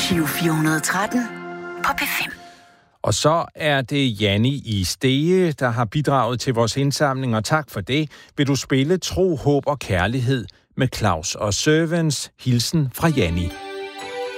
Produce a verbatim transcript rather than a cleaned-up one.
Giro fire et tre på P fem. Og så er det Janni i Stege, der har bidraget til vores indsamling, og tak for det. Vil du spille Tro, Håb og Kærlighed med Claus og Servants? Hilsen fra Janni.